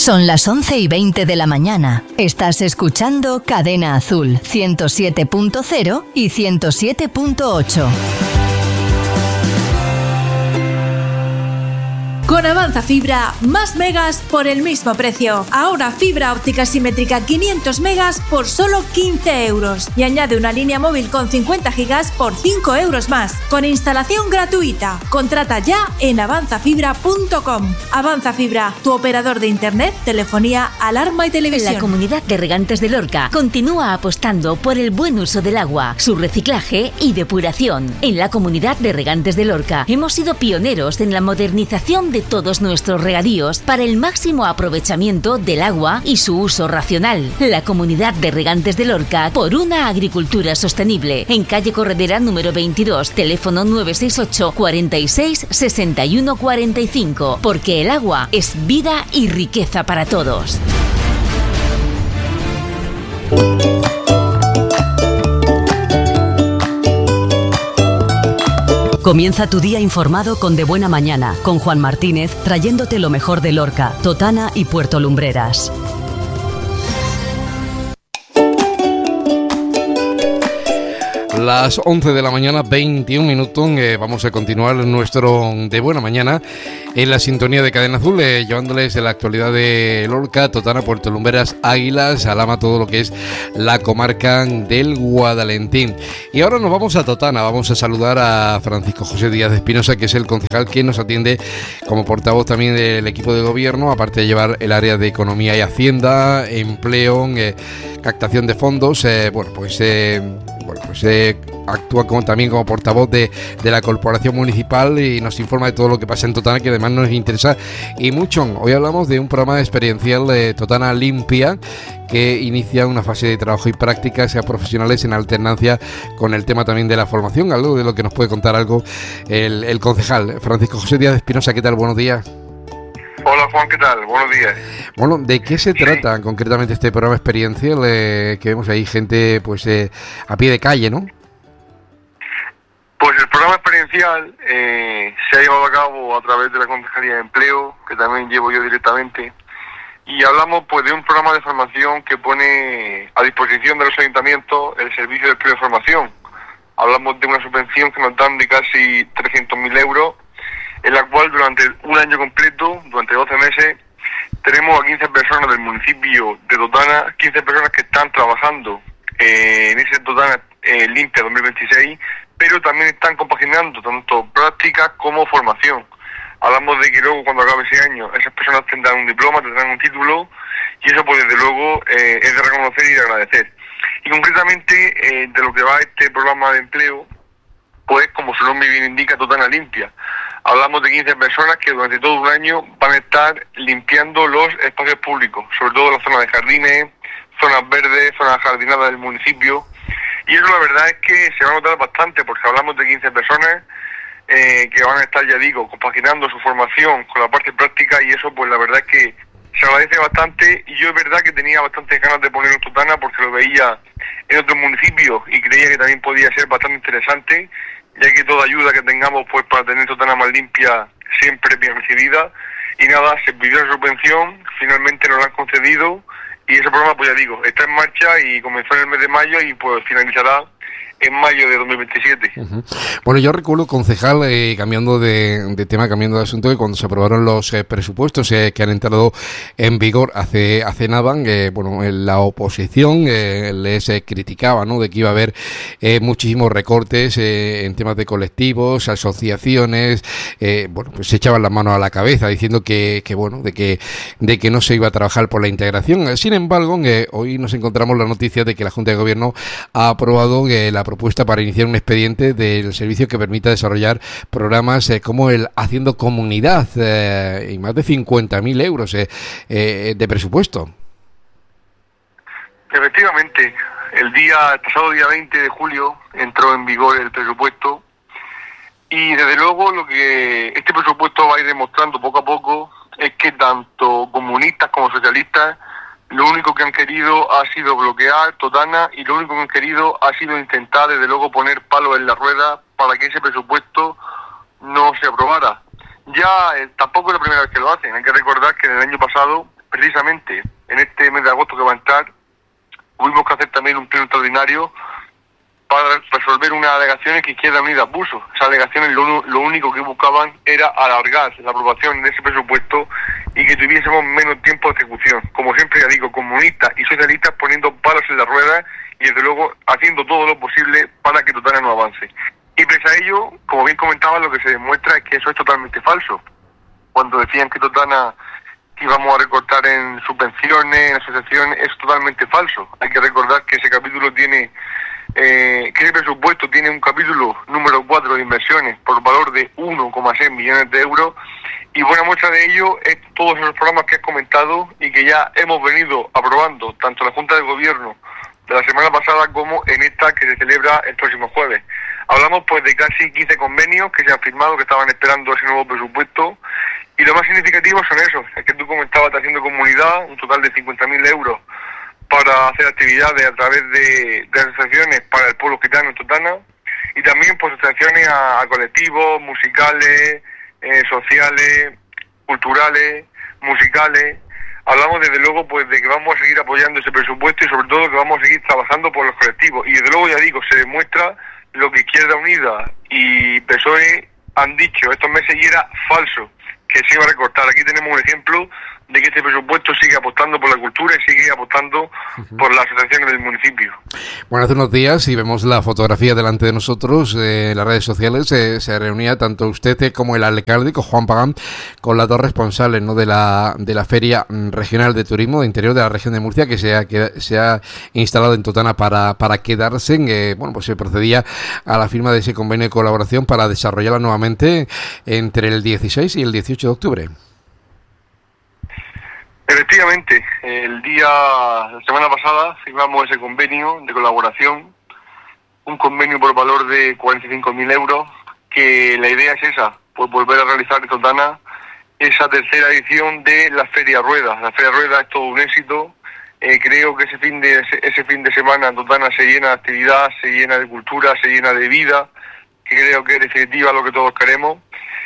Son las 11:20 de la mañana. Estás escuchando Cadena Azul 107.0 y 107.8. Con Avanza Fibra, más megas por el mismo precio. Ahora fibra óptica simétrica 500 megas por solo 15 euros. Y añade una línea móvil con 50 gigas por 5 euros más. Con instalación gratuita. Contrata ya en avanzafibra.com. Avanza Fibra, tu operador de internet, telefonía, alarma y televisión. La Comunidad de Regantes de Lorca continúa apostando por el buen uso del agua, su reciclaje y depuración. En la Comunidad de Regantes de Lorca hemos sido pioneros en la modernización de todos nuestros regadíos para el máximo aprovechamiento del agua y su uso racional. La Comunidad de Regantes de Lorca, por una agricultura sostenible. En calle Corredera número 22, teléfono 968 46 61 45. Porque el agua es vida y riqueza para todos. Comienza tu día informado con De Buena Mañana, con Juan Martínez, trayéndote lo mejor de Lorca, Totana y Puerto Lumbreras. Las 11 de la mañana, 21 minutos. Vamos a continuar nuestro De Buena Mañana en la sintonía de Cadena Azul, llevándoles la actualidad de Lorca, Totana, Puerto Lumbreras, Águilas, Alhama, todo lo que es la comarca del Guadalentín. Y ahora nos vamos a Totana, vamos a saludar a Francisco José Díaz de Espinosa, que es el concejal que nos atiende como portavoz también del equipo de gobierno, aparte de llevar el área de Economía y Hacienda, empleo, captación de fondos, actúa también como portavoz de la corporación municipal y nos informa de todo lo que pasa en Totana, que además nos interesa y mucho. Hoy hablamos de un programa experiencial de Totana Limpia, que inicia una fase de trabajo y prácticas profesionales en alternancia con el tema también de la formación, algo de lo que nos puede contar algo el concejal Francisco José Díaz de Espinosa. ¿Qué tal? Buenos días. Hola Juan, ¿qué tal? Buenos días. Bueno, ¿de qué se trata concretamente este programa experiencial? Que vemos ahí gente pues a pie de calle, ¿no? Pues el programa experiencial se ha llevado a cabo a través de la Concejalía de Empleo, que también llevo yo directamente, y hablamos pues de un programa de formación que pone a disposición de los ayuntamientos el servicio de empleo de formación. Hablamos de una subvención que nos dan de casi 300.000 euros, en la cual durante un año completo, durante 12 meses, tenemos a 15 personas del municipio de Totana, 15 personas que están trabajando en ese Totana Limpia 2026, pero también están compaginando tanto prácticas como formación. Hablamos de que luego, cuando acabe ese año, esas personas tendrán un diploma, tendrán un título, y eso pues desde luego es de reconocer y de agradecer. Y concretamente de lo que va este programa de empleo, pues como su nombre bien indica, Totana Limpia. Hablamos de 15 personas que durante todo un año van a estar limpiando los espacios públicos, sobre todo las zonas de jardines, zonas verdes, zonas jardinadas del municipio. Y eso la verdad es que se va a notar bastante, porque hablamos de 15 personas que van a estar, ya digo, compaginando su formación con la parte práctica, y eso pues la verdad es que se agradece bastante. Y yo es verdad que tenía bastantes ganas de ponerlo en Totana porque lo veía en otros municipios y creía que también podía ser bastante interesante, ya que toda ayuda que tengamos pues para tener Totana más limpia siempre bien recibida. Y nada, se pidió la subvención, finalmente nos la han concedido, y ese programa pues ya digo, está en marcha y comenzó en el mes de mayo y pues finalizará en mayo de 2027. Uh-huh. Bueno, yo recuerdo, concejal, cambiando de tema, cambiando de asunto, que cuando se aprobaron los presupuestos que han entrado en vigor hace nada, la oposición les criticaba, ¿no?, de que iba a haber muchísimos recortes en temas de colectivos, asociaciones, pues se echaban las manos a la cabeza diciendo de que no se iba a trabajar por la integración. Sin embargo, hoy nos encontramos la noticia de que la Junta de Gobierno ha aprobado la propuesta para iniciar un expediente del servicio que permita desarrollar programas como el Haciendo Comunidad y más de 50.000 euros de presupuesto. Efectivamente, el pasado día 20 de julio entró en vigor el presupuesto, y desde luego lo que este presupuesto va a ir demostrando poco a poco es que tanto comunistas como socialistas lo único que han querido ha sido bloquear Totana, y lo único que han querido ha sido intentar desde luego poner palos en la rueda para que ese presupuesto no se aprobara. Ya tampoco es la primera vez que lo hacen. Hay que recordar que en el año pasado precisamente en este mes de agosto que va a entrar, tuvimos que hacer también un pleno extraordinario para resolver unas alegaciones que Izquierda Unida puso. Esas alegaciones lo único que buscaban era alargar la aprobación de ese presupuesto y que tuviésemos menos tiempo de ejecución. Como siempre ya digo, comunistas y socialistas poniendo palos en las ruedas y desde luego haciendo todo lo posible para que Totana no avance. Y pese a ello, como bien comentaba, lo que se demuestra es que eso es totalmente falso. Cuando decían que Totana íbamos a recortar en subvenciones, en asociaciones, es totalmente falso. Hay que recordar que ese capítulo tiene... que ese presupuesto tiene un capítulo número 4 de inversiones por valor de 1,6 millones de euros y buena muestra de ello es todos esos programas que has comentado y que ya hemos venido aprobando tanto la Junta de Gobierno de la semana pasada como en esta que se celebra el próximo jueves. Hablamos pues de casi 15 convenios que se han firmado, que estaban esperando ese nuevo presupuesto y lo más significativo son esos, es que tú comentabas haciendo comunidad, un total de 50.000 euros para hacer actividades a través de asociaciones para el pueblo gitano en Totana y también pues asociaciones a colectivos musicales, sociales, culturales, musicales. Hablamos desde luego pues de que vamos a seguir apoyando ese presupuesto y sobre todo que vamos a seguir trabajando por los colectivos y desde luego ya digo, se demuestra lo que Izquierda Unida y PSOE han dicho estos meses y era falso, que se iba a recortar. Aquí tenemos un ejemplo de que este presupuesto sigue apostando por la cultura y sigue apostando por las asociaciones del municipio. Bueno, hace unos días, y vemos la fotografía delante de nosotros, en las redes sociales, se reunía tanto usted como el alcalde, con Juan Pagán, con las dos responsables, ¿no?, de la Feria Regional de Turismo de Interior de la región de Murcia, que se ha instalado en Totana para quedarse. Bueno, pues se procedía a la firma de ese convenio de colaboración para desarrollarla nuevamente entre el 16 y el 18 de octubre. Efectivamente, la semana pasada firmamos ese convenio de colaboración, un convenio por valor de 45.000 euros, que la idea es esa, pues volver a realizar en Totana esa tercera edición de la Feria Rueda. La Feria Rueda es todo un éxito, creo que ese fin de semana Totana se llena de actividad, se llena de cultura, se llena de vida, que creo que es definitiva lo que todos queremos.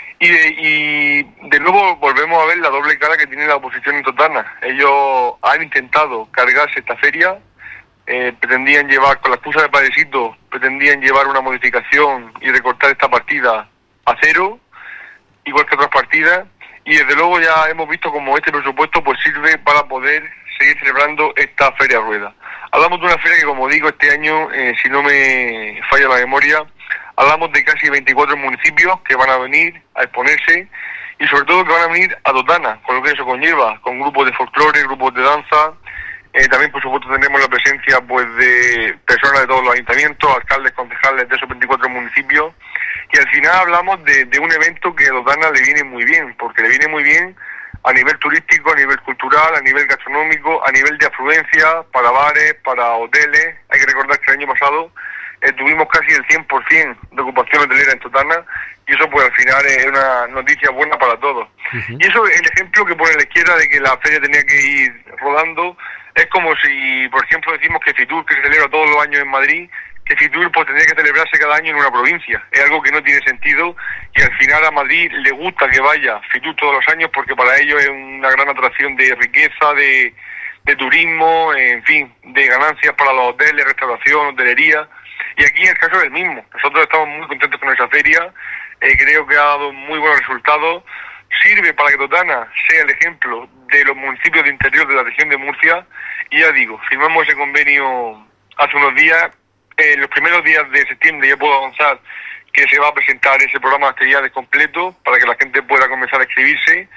Y de nuevo volvemos a ver la doble cara que tiene la oposición en Totana. Ellos han intentado cargarse esta feria, pretendían llevar, con la excusa de Padrecito, pretendían llevar una modificación y recortar esta partida a cero, igual que otras partidas, y desde luego ya hemos visto como este presupuesto pues sirve para poder seguir celebrando esta Feria Rueda. Hablamos de una feria que, como digo, este año, si no me falla la memoria, hablamos de casi 24 municipios que van a venir a exponerse y sobre todo que van a venir a Totana, con lo que eso conlleva, con grupos de folclore, grupos de danza. También, por supuesto, tendremos la presencia pues de personas de todos los ayuntamientos, alcaldes, concejales de esos 24 municipios. Y al final hablamos de un evento que a Totana le viene muy bien, porque le viene muy bien a nivel turístico, a nivel cultural, a nivel gastronómico, a nivel de afluencia, para bares, para hoteles. Hay que recordar que el año pasado tuvimos casi el 100% de ocupación hotelera en Totana y eso pues al final es una noticia buena para todos. Y eso, el ejemplo que pone la izquierda de que la feria tenía que ir rodando, es como si, por ejemplo, decimos que Fitur, que se celebra todos los años en Madrid, que Fitur pues tendría que celebrarse cada año en una provincia. Es algo que no tiene sentido y al final a Madrid le gusta que vaya Fitur todos los años porque para ellos es una gran atracción de riqueza, de turismo, en fin, de ganancias para los hoteles, restauración, hotelería. Y aquí el caso es el mismo. Nosotros estamos muy contentos con esa feria, creo que ha dado muy buenos resultados. Sirve para que Totana sea el ejemplo de los municipios de interior de la región de Murcia. Y ya digo, firmamos ese convenio hace unos días. En los primeros días de septiembre ya puedo avanzar que se va a presentar ese programa de actividades completo para que la gente pueda comenzar a inscribirse.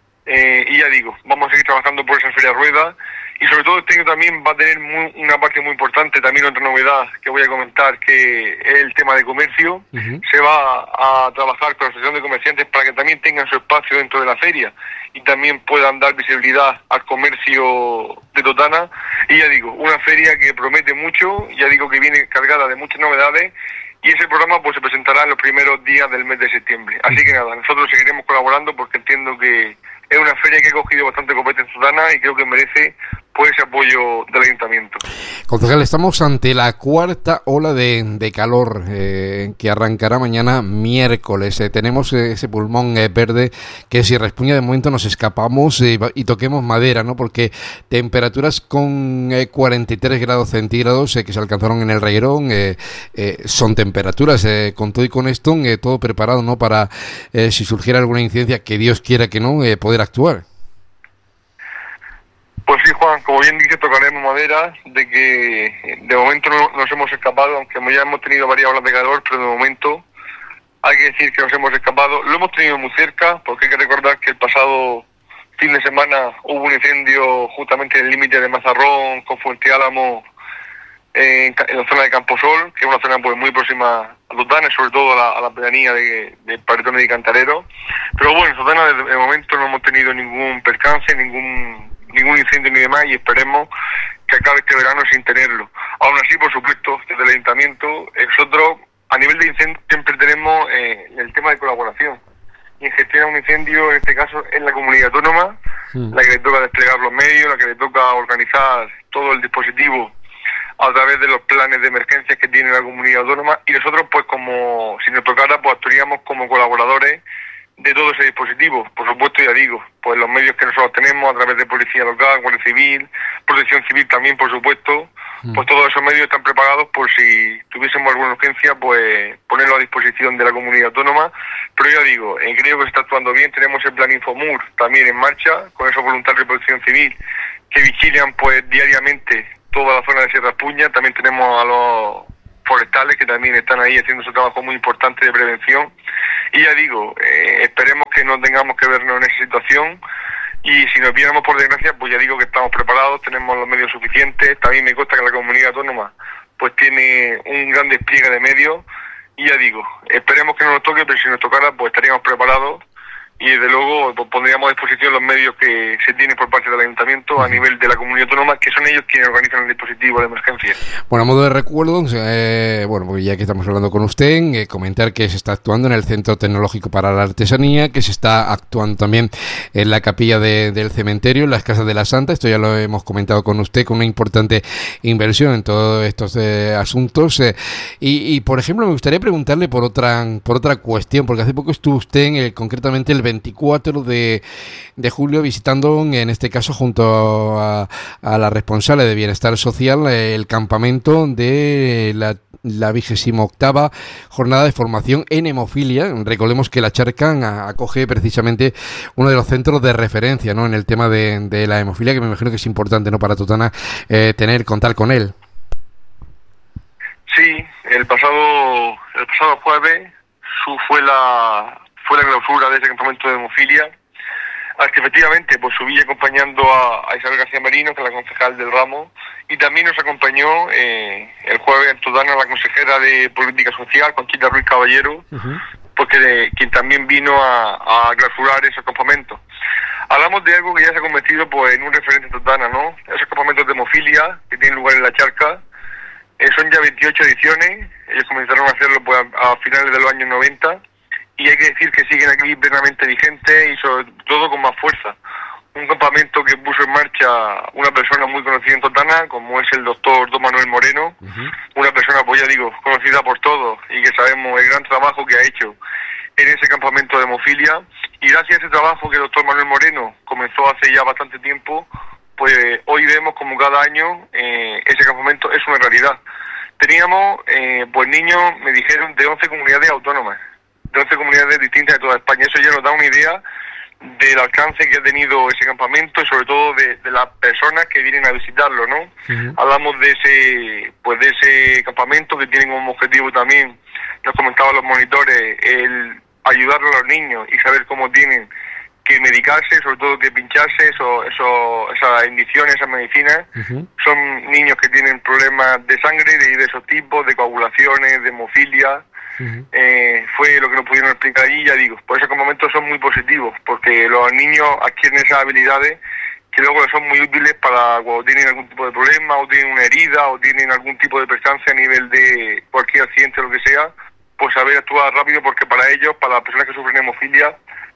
Y ya digo, vamos a seguir trabajando por esa Feria Rueda. Y sobre todo este año también va a tener una parte muy importante, también otra novedad que voy a comentar, que es el tema de comercio. Se va a trabajar con la Asociación de Comerciantes para que también tengan su espacio dentro de la feria y también puedan dar visibilidad al comercio de Totana. Y ya digo, una feria que promete mucho, ya digo que viene cargada de muchas novedades y ese programa pues se presentará en los primeros días del mes de septiembre. Así que nada, nosotros seguiremos colaborando porque entiendo que es una feria que ha cogido bastante copete en Totana y creo que merece pues ese apoyo del ayuntamiento. Concejal, estamos ante la cuarta ola de calor que arrancará mañana miércoles. Tenemos ese pulmón verde que si respuña de momento nos escapamos y toquemos madera, ¿no? Porque temperaturas con 43 grados centígrados que se alcanzaron en el Reguerón son temperaturas, con todo y con esto, todo preparado, ¿no? Para si surgiera alguna incidencia, que Dios quiera que no, poder actuar. Pues sí, Juan, como bien dice, tocaremos madera, de que de momento no nos hemos escapado, aunque ya hemos tenido varias olas de calor, pero de momento hay que decir que nos hemos escapado. Lo hemos tenido muy cerca, porque hay que recordar que el pasado fin de semana hubo un incendio justamente en el límite de Mazarrón con Fuente Álamo, en la zona de Camposol, que es una zona pues muy próxima a Totana, sobre todo a la pedanía de Paretones y Cantarero. Pero bueno, en Totana de momento no hemos tenido ningún percance, ningún incendio ni demás, y esperemos que acabe este verano sin tenerlo. Aún así, por supuesto, desde el ayuntamiento, nosotros a nivel de incendio siempre tenemos el tema de colaboración. Y en gestión de un incendio, en este caso, es la comunidad autónoma, la que le toca desplegar los medios, la que le toca organizar todo el dispositivo a través de los planes de emergencias que tiene la comunidad autónoma, y nosotros, pues como si nos tocara, pues actuaríamos como colaboradores de todo ese dispositivo. Por supuesto, ya digo, pues los medios que nosotros tenemos a través de Policía Local, Guardia Civil, Protección Civil también, por supuesto, pues todos esos medios están preparados por si tuviésemos alguna urgencia, pues ponerlo a disposición de la comunidad autónoma. Pero ya digo, creo que se está actuando bien. Tenemos el plan Infomur también en marcha, con esos voluntarios de Protección Civil que vigilan pues diariamente toda la zona de Sierra Puña. También tenemos a los forestales que también están ahí haciendo su trabajo muy importante de prevención. Y ya digo, esperemos que no tengamos que vernos en esa situación, y si nos viéramos por desgracia, pues ya digo que estamos preparados, tenemos los medios suficientes. También me consta que la comunidad autónoma pues tiene un gran despliegue de medios, y ya digo, esperemos que no nos toque, pero si nos tocara pues estaríamos preparados, y desde luego pues, pondríamos a disposición los medios que se tienen por parte del ayuntamiento a nivel de la comunidad autónoma, que son ellos quienes organizan el dispositivo de emergencia. Bueno, a modo de recuerdo, pues ya que estamos hablando con usted, comentar que se está actuando en el Centro Tecnológico para la Artesanía, que se está actuando también en la capilla del cementerio, en las Casas de la Santa. Esto ya lo hemos comentado con usted, con una importante inversión en todos estos asuntos. Y por ejemplo, me gustaría preguntarle por otra cuestión, porque hace poco estuvo usted concretamente el 24 de julio visitando, en este caso junto a la responsable de Bienestar Social, el campamento de la 28ª jornada de formación en hemofilia. Recordemos que la Charca acoge precisamente uno de los centros de referencia, ¿no?, en el tema de la hemofilia, que me imagino que es importante, ¿no?, para Totana contar con él. Sí, el pasado jueves fue la clausura de ese campamento de hemofilia, al que efectivamente pues subí acompañando a Isabel García Merino, que es la concejal del ramo, y también nos acompañó el jueves en Totana la consejera de Política Social, Conchita Ruiz Caballero, porque quien también vino a clausurar esos campamentos. Hablamos de algo que ya se ha convertido pues en un referente en Totana, ¿no? Esos campamentos de hemofilia que tienen lugar en la Charca son ya 28 ediciones. Ellos comenzaron a hacerlo pues a finales de los años 90, y hay que decir que siguen aquí plenamente vigentes y sobre todo con más fuerza. Un campamento que puso en marcha una persona muy conocida en Totana, como es el doctor Don Manuel Moreno, una persona, pues ya digo, conocida por todos y que sabemos el gran trabajo que ha hecho en ese campamento de hemofilia. Y gracias a ese trabajo que el doctor Manuel Moreno comenzó hace ya bastante tiempo, pues hoy vemos como cada año ese campamento es una realidad. Teníamos pues niños, me dijeron, de 11 comunidades autónomas, de 11 comunidades distintas de toda España. Eso ya nos da una idea del alcance que ha tenido ese campamento y sobre todo de las personas que vienen a visitarlo, ¿no? Hablamos de ese campamento que tiene como objetivo también, nos comentaban los monitores, el ayudar a los niños y saber cómo tienen que medicarse, sobre todo que pincharse, esas inyecciones, esas medicinas. Son niños que tienen problemas de sangre de diversos tipos, de coagulaciones, de hemofilia. Fue lo que nos pudieron explicar allí. Ya digo, por esos campamentos son muy positivos, porque los niños adquieren esas habilidades que luego son muy útiles para cuando tienen algún tipo de problema, o tienen una herida, o tienen algún tipo de percance a nivel de cualquier accidente o lo que sea, pues saber actuar rápido, porque para ellos, para las personas que sufren hemofilia,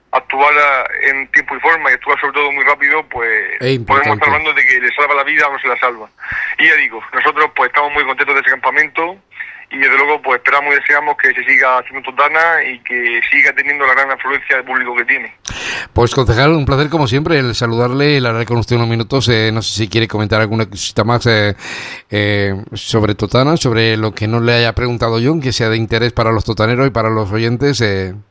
actuar en tiempo y forma y actuar sobre todo muy rápido, pues podemos estar hablando de que le salva la vida o no se la salva. Y ya digo, nosotros pues estamos muy contentos de ese campamento y desde luego pues esperamos y deseamos que se siga haciendo Totana y que siga teniendo la gran afluencia de público que tiene. Pues concejal, un placer como siempre el saludarle, el hablar con usted unos minutos, no sé si quiere comentar alguna cosita más sobre Totana, sobre lo que no le haya preguntado yo, que sea de interés para los totaneros y para los oyentes.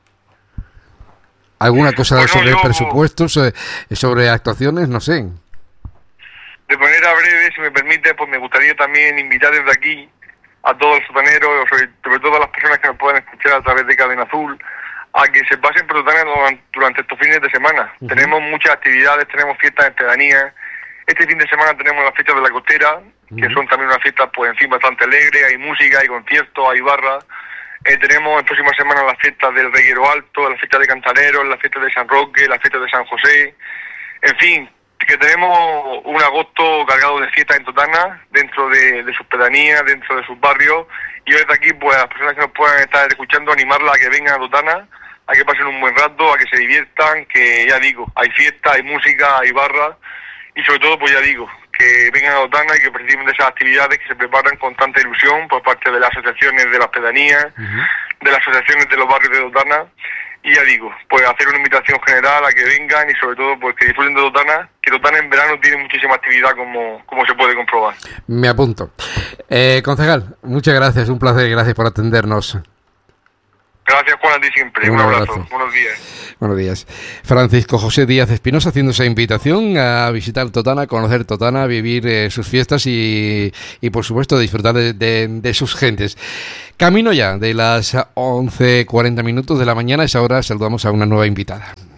¿Alguna cosa sobre presupuestos, sobre actuaciones? No sé. De manera breve, si me permite, pues me gustaría también invitar desde aquí a todos los totaneros, sobre todo a las personas que nos puedan escuchar a través de Cadena Azul, a que se pasen por Totana durante estos fines de semana. Uh-huh. Tenemos muchas actividades, tenemos fiestas en pedanías. Este fin de semana tenemos las fiestas de la costera, que son también unas fiestas, pues en fin, bastante alegres. Hay música, hay conciertos, hay barras. Tenemos en próximas semanas las fiestas del Reguero Alto, las fiestas de Cantaneros, las fiestas de San Roque, las fiestas de San José. En fin, que tenemos un agosto cargado de fiestas en Totana, dentro de sus pedanías, dentro de sus barrios. Y desde aquí, pues a las personas que nos puedan estar escuchando, animarlas a que vengan a Totana, a que pasen un buen rato, a que se diviertan, que ya digo, hay fiesta, hay música, hay barras. Y sobre todo, pues ya digo, que vengan a Totana y que participen de esas actividades que se preparan con tanta ilusión por parte de las asociaciones de las pedanías, de las asociaciones de los barrios de Totana. Y ya digo, pues hacer una invitación general a que vengan y sobre todo pues que disfruten de Totana, que Totana en verano tiene muchísima actividad como se puede comprobar. Me apunto. Concejal, muchas gracias, un placer, gracias por atendernos. Gracias, Juan, a ti siempre. Un abrazo. Buenos días. Buenos días. Francisco José Díaz Espinosa haciendo esa invitación a visitar Totana, conocer Totana, vivir sus fiestas y por supuesto disfrutar de sus gentes. Camino ya de las 11:40 de la mañana, a esa hora saludamos a una nueva invitada.